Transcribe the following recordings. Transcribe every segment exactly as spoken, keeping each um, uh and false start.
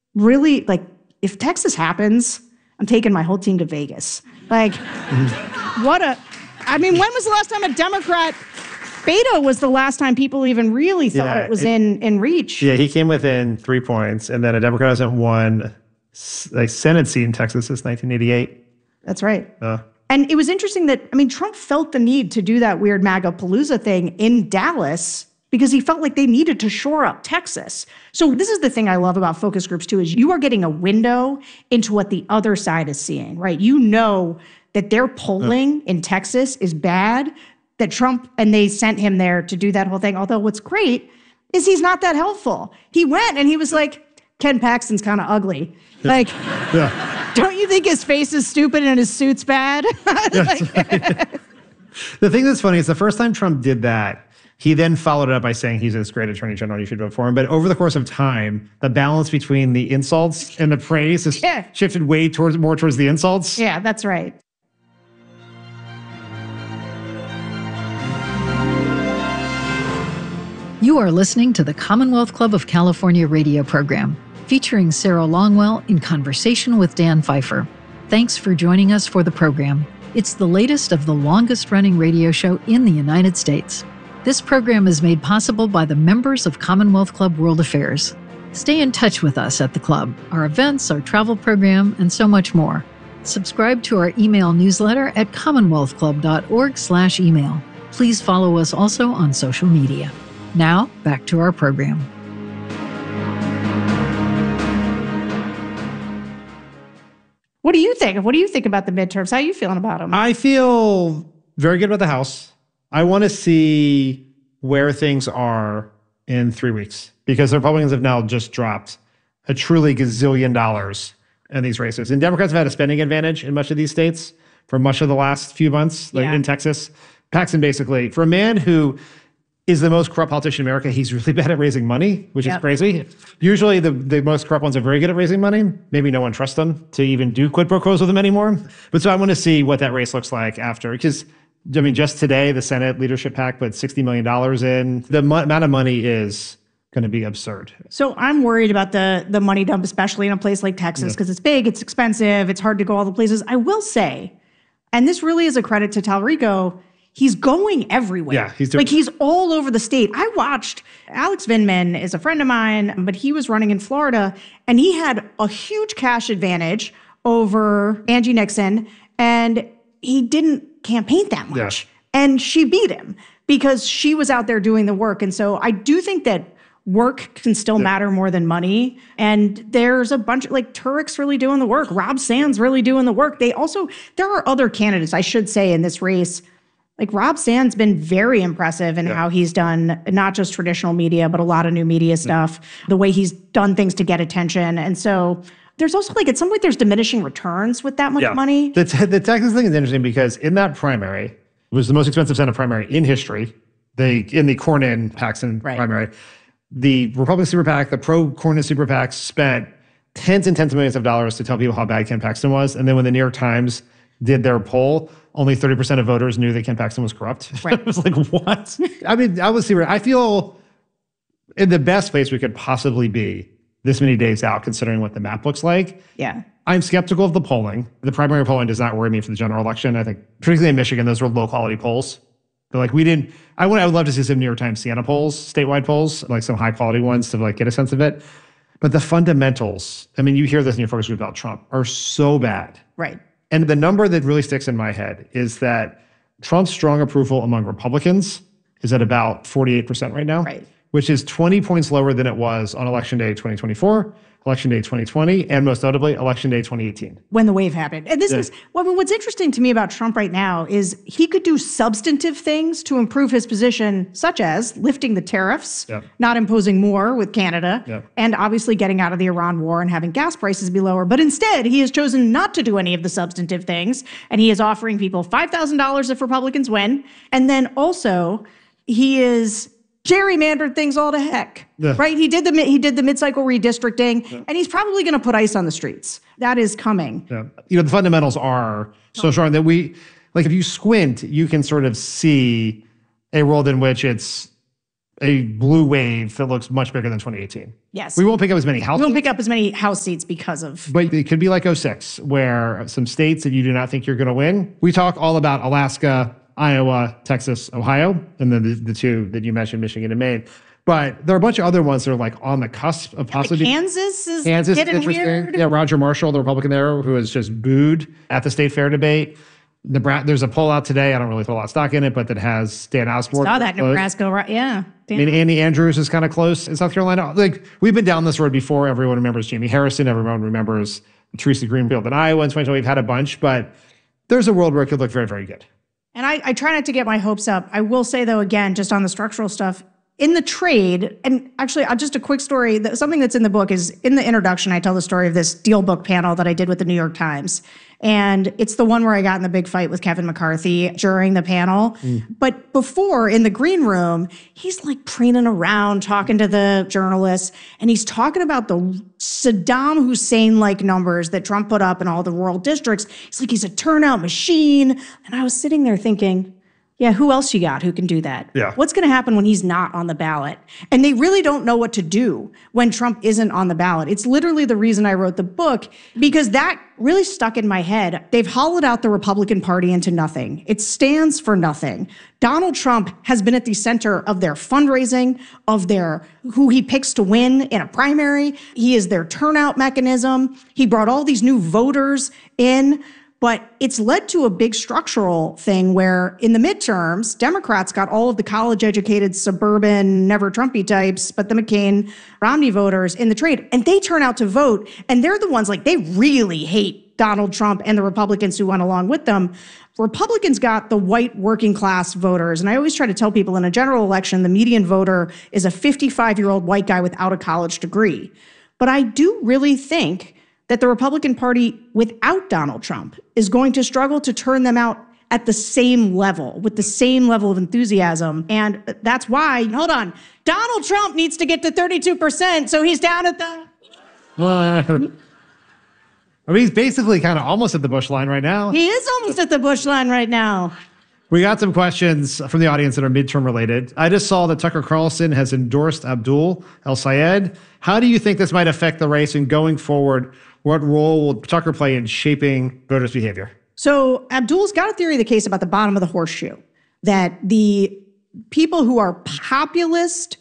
really, like, if Texas happens, I'm taking my whole team to Vegas. Like, what a, I mean, when was the last time a Democrat, Beto was the last time people even really thought yeah, it was it, in, in reach. Yeah, he came within three points, and then a Democrat hasn't won a Senate seat in Texas since nineteen eighty-eight. That's right. Uh, and it was interesting that, I mean, Trump felt the need to do that weird MAGA-palooza thing in Dallas because he felt like they needed to shore up Texas. So this is the thing I love about focus groups, too, is you are getting a window into what the other side is seeing, right? You know that their polling uh, in Texas is bad, that Trump, and they sent him there to do that whole thing. Although what's great is he's not that helpful. He went and he was like, Ken Paxton's kind of ugly. Like, yeah. Don't you think his face is stupid and his suit's bad? Like, right. The thing that's funny is the first time Trump did that, he then followed it up by saying he's this great attorney general, you should vote for him. But over the course of time, the balance between the insults and the praise has yeah. shifted way towards more towards the insults. Yeah, that's right. You are listening to the Commonwealth Club of California radio program, featuring Sarah Longwell in conversation with Dan Pfeiffer. Thanks for joining us for the program. It's the latest of the longest-running radio show in the United States. This program is made possible by the members of Commonwealth Club World Affairs. Stay in touch with us at the club, our events, our travel program, and so much more. Subscribe to our email newsletter at commonwealth club dot org slash email. Please follow us also on social media. Now, back to our program. What do you think? What do you think about the midterms? How are you feeling about them? I feel very good about the House. I want to see where things are in three weeks because the Republicans have now just dropped a truly gazillion dollars in these races. And Democrats have had a spending advantage in much of these states for much of the last few months, like yeah. in Texas. Paxton basically, for a man who is the most corrupt politician in America, he's really bad at raising money, which yep. is crazy. Usually the, the most corrupt ones are very good at raising money. Maybe no one trusts them to even do quid pro quos with them anymore. But so I want to see what that race looks like after, because I mean, just today, the Senate leadership PAC put sixty million dollars in. The mo- amount of money is going to be absurd. So I'm worried about the, the money dump, especially in a place like Texas, because yeah. it's big, it's expensive, it's hard to go all the places. I will say, and this really is a credit to Talrico, he's going everywhere. Yeah, he's doing- like he's all over the state. I watched, Alex Vindman is a friend of mine, but he was running in Florida, and he had a huge cash advantage over Angie Nixon, and he didn't campaign that much. Yeah. And she beat him because she was out there doing the work. And so I do think that work can still yeah. matter more than money. And there's a bunch of, like, Turek's really doing the work. Rob Sands really doing the work. They also, there are other candidates, I should say, in this race. Like, Rob Sands been very impressive in yeah. how he's done not just traditional media, but a lot of new media stuff, yeah. the way he's done things to get attention. And so there's also, like, at some point, there's diminishing returns with that much yeah. money. The, te- the Texas thing is interesting because in that primary, it was the most expensive Senate primary in history. They in the Cornyn-Paxton right. primary, the Republican Super PAC, the pro-Cornyn Super PAC spent tens and tens of millions of dollars to tell people how bad Ken Paxton was. And then when the New York Times did their poll, only thirty percent of voters knew that Ken Paxton was corrupt. Right. It was like, what? I mean, I was see where I feel in the best place we could possibly be this many days out, considering what the map looks like. Yeah. I'm skeptical of the polling. The primary polling does not worry me for the general election. I think, particularly in Michigan, those were low-quality polls. But like we didn't, I would, I would love to see some New York Times Siena polls, statewide polls, like some high-quality ones to like get a sense of it. But the fundamentals, I mean, you hear this in your focus group about Trump, are so bad. Right. And the number that really sticks in my head is that Trump's strong approval among Republicans is at about forty-eight percent right now. Right. Which is twenty points lower than it was on Election Day twenty twenty-four, Election Day twenty twenty, and most notably, Election Day twenty eighteen. When the wave happened. And this yeah. is, well, I mean, what's interesting to me about Trump right now is he could do substantive things to improve his position, such as lifting the tariffs, yeah. not imposing more with Canada, yeah. and obviously getting out of the Iran war and having gas prices be lower. But instead, he has chosen not to do any of the substantive things, and he is offering people five thousand dollars if Republicans win. And then also, he is gerrymandered things all to heck, yeah. right? He did the he did the mid-cycle redistricting, yeah. and he's probably going to put ice on the streets. That is coming. Yeah. You know, the fundamentals are so strong that we, like, if you squint, you can sort of see a world in which it's a blue wave that looks much bigger than twenty eighteen. Yes. We won't pick up as many House We won't seats, pick up as many House seats because of... but it could be like oh six, where some states that you do not think you're going to win. We talk all about Alaska, Iowa, Texas, Ohio, and then the, the two that you mentioned, Michigan and Maine. But there are a bunch of other ones that are like on the cusp of possibly... Kansas is Kansas is getting interesting. weird. Yeah, Roger Marshall, the Republican there, who was just booed at the state fair debate. Nebra- There's a poll out today. I don't really put a lot of stock in it, but that has Dan Osborne. Saw that Nebraska, right? Yeah. I mean, Andy Andrews is kind of close in South Carolina. Like, we've been down this road before. Everyone remembers Jamie Harrison. Everyone remembers Teresa Greenfield in Iowa in twenty twenty. We've had a bunch, but there's a world where it could look very, very good. And I, I try not to get my hopes up. I will say, though, again, just on the structural stuff, in the trade, and actually, uh, just a quick story, that, something that's in the book is, in the introduction, I tell the story of this deal book panel that I did with the New York Times. And it's the one where I got in the big fight with Kevin McCarthy during the panel. Mm. But before, in the green room, he's like preening around, talking to the journalists, and he's talking about the Saddam Hussein-like numbers that Trump put up in all the rural districts. He's like, he's a turnout machine. And I was sitting there thinking, yeah, who else you got who can do that? Yeah. What's going to happen when he's not on the ballot? And they really don't know what to do when Trump isn't on the ballot. It's literally the reason I wrote the book, because that really stuck in my head. They've hollowed out the Republican Party into nothing. It stands for nothing. Donald Trump has been at the center of their fundraising, of their who he picks to win in a primary. He is their turnout mechanism. He brought all these new voters in. But it's led to a big structural thing where in the midterms, Democrats got all of the college-educated, suburban, never Trumpy types, but the McCain, Romney voters in the trade. And they turn out to vote. And they're the ones, like, they really hate Donald Trump and the Republicans who went along with them. Republicans got the white working class voters. And I always try to tell people in a general election, the median voter is a fifty-five-year-old white guy without a college degree. But I do really think that the Republican Party without Donald Trump is going to struggle to turn them out at the same level, with the same level of enthusiasm. And that's why, hold on, Donald Trump needs to get to thirty-two percent, so he's down at the... Well, I mean, he's basically kind of almost at the Bush line right now. He is almost at the Bush line right now. We got some questions from the audience that are midterm related. I just saw that Tucker Carlson has endorsed Abdul El-Sayed. How do you think this might affect the race, and going forward, what role will Tucker play in shaping voters' behavior? So Abdul's got a theory of the case about the bottom of the horseshoe, that the people who are populist,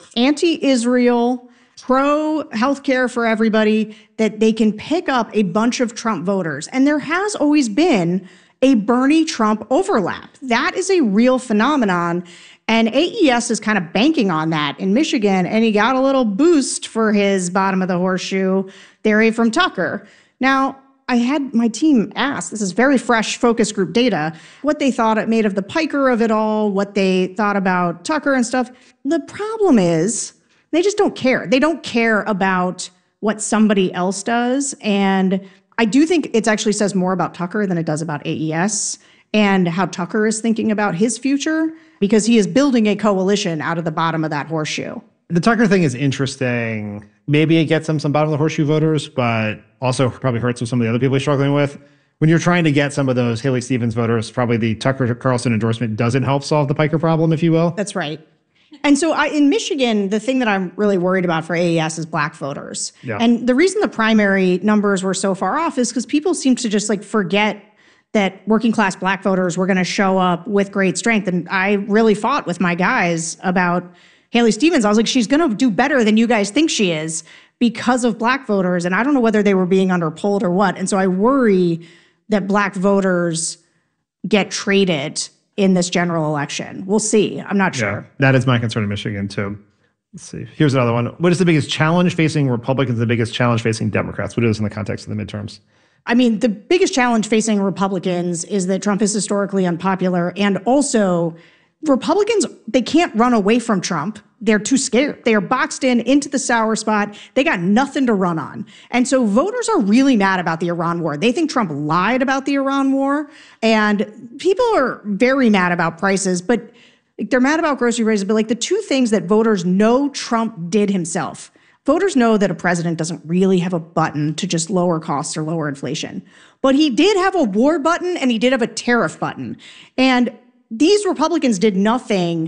anti-Israel, pro-healthcare for everybody, that they can pick up a bunch of Trump voters. And there has always been a Bernie-Trump overlap. That is a real phenomenon. And A E S is kind of banking on that in Michigan, and he got a little boost for his bottom of the horseshoe theory from Tucker. Now, I had my team ask, this is very fresh focus group data, what they thought it made of the piker of it all, what they thought about Tucker and stuff. The problem is they just don't care. They don't care about what somebody else does. And I do think it actually says more about Tucker than it does about A E S and how Tucker is thinking about his future, because he is building a coalition out of the bottom of that horseshoe. The Tucker thing is interesting. Maybe it gets him some bottom of the horseshoe voters, but also probably hurts with some of the other people he's struggling with. When you're trying to get some of those Haley Stevens voters, probably the Tucker Carlson endorsement doesn't help solve the piker problem, if you will. That's right. And so I, in Michigan, the thing that I'm really worried about for A E S is black voters. Yeah. And the reason the primary numbers were so far off is because people seem to just like forget that working class black voters were going to show up with great strength. And I really fought with my guys about Haley Stevens. I was like, she's going to do better than you guys think she is because of black voters. And I don't know whether they were being underpolled or what. And so I worry that black voters get traded in this general election. We'll see. I'm not sure. Yeah, that is my concern in Michigan, too. Let's see. Here's another one. What is the biggest challenge facing Republicans, the biggest challenge facing Democrats? What is in the context of the midterms? I mean, the biggest challenge facing Republicans is that Trump is historically unpopular. And also, Republicans, they can't run away from Trump. They're too scared. They are boxed in into the sour spot. They got nothing to run on. And so voters are really mad about the Iran war. They think Trump lied about the Iran war. And people are very mad about prices, but they're mad about grocery prices. But like the two things that voters know Trump did himself. Voters know that a president doesn't really have a button to just lower costs or lower inflation. But he did have a war button and he did have a tariff button. And these Republicans did nothing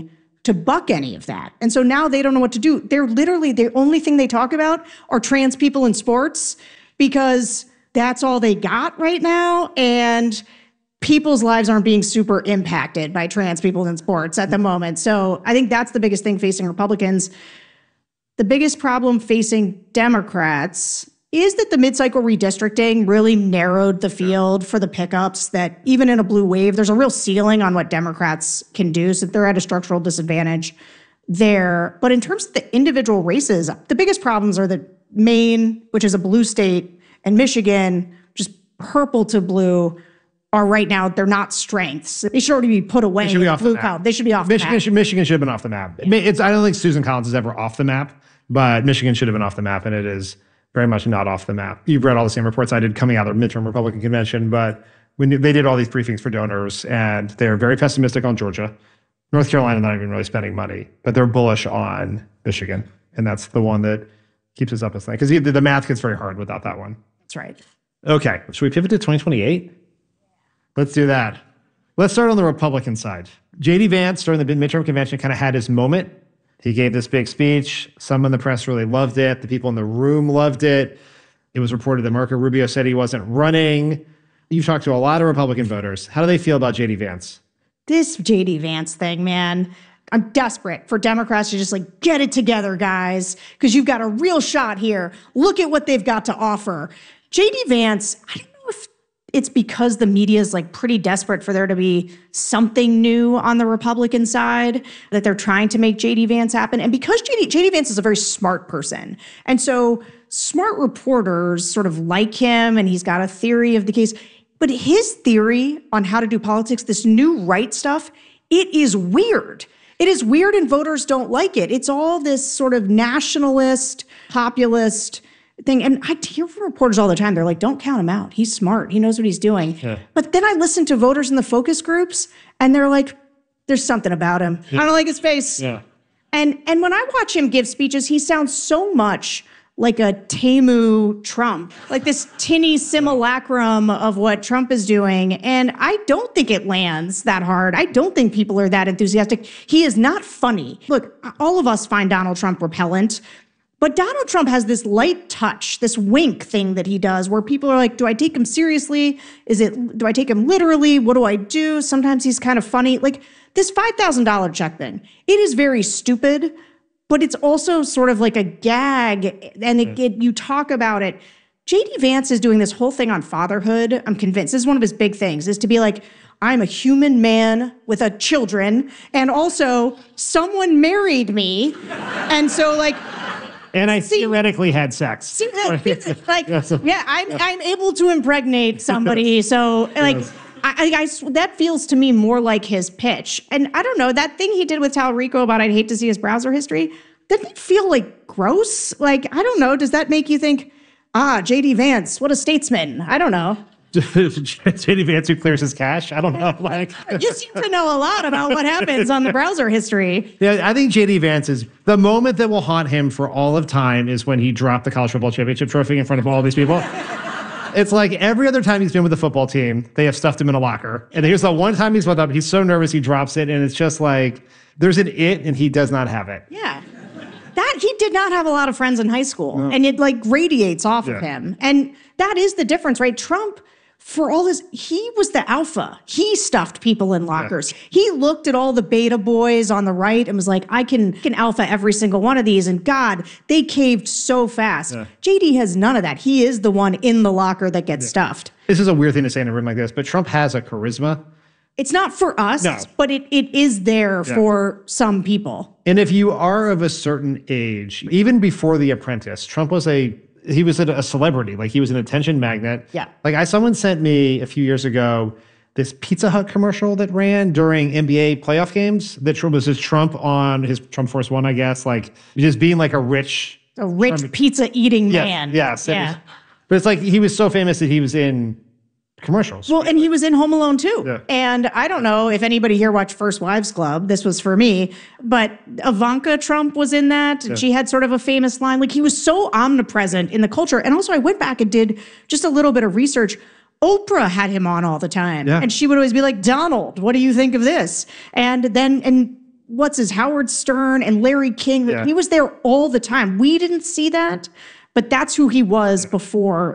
to buck any of that. And so now they don't know what to do. They're literally, the only thing they talk about are trans people in sports because that's all they got right now. And people's lives aren't being super impacted by trans people in sports at the moment. So I think that's the biggest thing facing Republicans. The biggest problem facing Democrats is that the mid-cycle redistricting really narrowed the field for the pickups, that even in a blue wave, there's a real ceiling on what Democrats can do. So they're at a structural disadvantage there. But in terms of the individual races, the biggest problems are that Maine, which is a blue state, and Michigan, just purple to blue, are right now, they're not strengths. They should already be put away. They should be off blue the map. column. They should be off Michigan the map. should, Michigan should have been off the map. Yeah. It's, I don't think Susan Collins is ever off the map, but Michigan should have been off the map, and it is very much not off the map. You've read all the same reports I did coming out of the midterm Republican convention, but when they did all these briefings for donors, and they're very pessimistic on Georgia. North Carolina not even really spending money, but they're bullish on Michigan, and that's the one that keeps us up as thing. Because the, the math gets very hard without that one. That's right. Okay, should we pivot to twenty twenty-eight? Let's do that. Let's start on the Republican side. J D Vance, during the midterm convention, kind of had his moment. He gave this big speech. Some in the press really loved it. The people in the room loved it. It was reported that Marco Rubio said he wasn't running. You've talked to a lot of Republican voters. How do they feel about J D Vance? This J D Vance thing, man, I'm desperate for Democrats to just like, get it together, guys, because you've got a real shot here. Look at what they've got to offer. J D Vance, I don't know if it's because the media is like pretty desperate for there to be something new on the Republican side that they're trying to make J D Vance happen. And because J D, J D Vance is a very smart person. And so smart reporters sort of like him, and he's got a theory of the case. But his theory on how to do politics, this new right stuff, it is weird. It is weird and voters don't like it. It's all this sort of nationalist, populist thing. And I hear from reporters all the time, they're like, don't count him out. He's smart. He knows what he's doing. Yeah. But then I listen to voters in the focus groups and they're like, there's something about him. Yeah. I don't like his face. Yeah. And, and when I watch him give speeches, he sounds so much like a Temu Trump, like this tinny simulacrum of what Trump is doing. And I don't think it lands that hard. I don't think people are that enthusiastic. He is not funny. Look, all of us find Donald Trump repellent, but Donald Trump has this light touch, this wink thing that he does where people are like, do I take him seriously? Is it, do I take him literally? What do I do? Sometimes he's kind of funny. Like this five thousand dollars check thing, it is very stupid. But it's also sort of like a gag, and it, it, you talk about it. J D Vance is doing this whole thing on fatherhood. I'm convinced this is one of his big things, is to be like, I'm a human man with a children, and also someone married me, and so like, and I see, theoretically had sex. See, like, yeah, I'm I'm able to impregnate somebody, so like. Yes. I, I, that feels to me more like his pitch. And I don't know, that thing he did with Talarico about I'd hate to see his browser history, didn't it feel like gross? Like, I don't know, does that make you think, ah, J D Vance, what a statesman? I don't know. J D Vance who clears his cache? I don't know. Like, you seem to know a lot about what happens on the browser history. Yeah, I think J D Vance is, the moment that will haunt him for all of time is when he dropped the college football championship trophy in front of all these people. It's like every other time he's been with the football team, they have stuffed him in a locker. And here's the one time he's with up, he's so nervous he drops it, and it's just like, there's an it, and he does not have it. Yeah. That, he did not have a lot of friends in high school, no. And it like radiates off yeah. of him. And that is the difference, right? Trump, for all this, he was the alpha. He stuffed people in lockers. Yeah. He looked at all the beta boys on the right and was like, I can, can alpha every single one of these. And God, they caved so fast. Yeah. J D has none of that. He is the one in the locker that gets yeah. stuffed. This is a weird thing to say in a room like this, but Trump has a charisma. It's not for us, no. but it, it is there yeah. for some people. And if you are of a certain age, even before The Apprentice, Trump was a He was a celebrity. Like, he was an attention magnet. Yeah. Like, I someone sent me a few years ago this Pizza Hut commercial that ran during N B A playoff games that was just Trump on his Trump Force One, I guess. Like, just being like a rich... A rich um, pizza-eating yes, man. Yes. Yeah. Was, but it's like he was so famous that he was in commercials. Well, and he was in Home Alone, too. Yeah. And I don't know if anybody here watched First Wives Club. This was for me. But Ivanka Trump was in that. Yeah. She had sort of a famous line. Like, he was so omnipresent in the culture. And also, I went back and did just a little bit of research. Oprah had him on all the time. Yeah. And she would always be like, Donald, what do you think of this? And then, and what's his, Howard Stern and Larry King. Yeah. He was there all the time. We didn't see that, but that's who he was before